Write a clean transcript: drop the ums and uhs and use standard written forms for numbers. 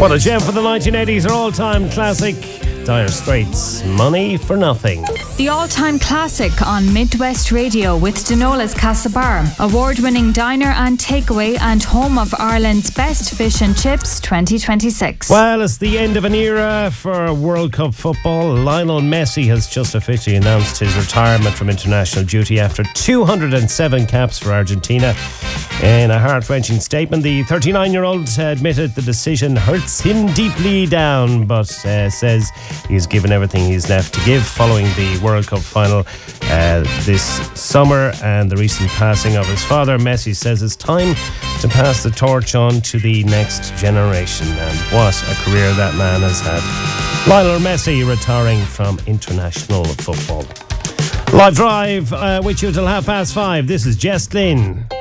What a gem for the 1980s, our all-time classic, Dire Straits, Money for Nothing. The all-time classic on Midwest Radio with Denola's Castlebar, award-winning diner and takeaway and home of Ireland's best fish and chips 2026. Well, it's the end of an era for World Cup football. Lionel Messi has just officially announced his retirement from international duty after 207 caps for Argentina. In a heart-wrenching statement, the 39-year-old admitted the decision hurts him deeply down, but says he's given everything he's left to give following the World Cup final this summer and the recent passing of his father. Messi says it's time to pass the torch on to the next generation, and what a career that man has had. Lionel Messi retiring from international football. Live Drive with you till 5:30. This is Jess Glynn.